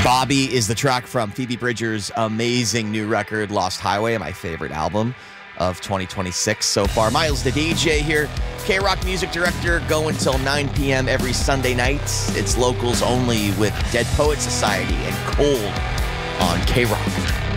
Bobby is the track from Phoebe Bridgers' amazing new record, Lost Highway, my favorite album of 2026 so far. Miles the DJ here, K-Rock music director, going till 9 p.m. every Sunday night. It's locals only with Dead Poet Society and Cold on K-Rock.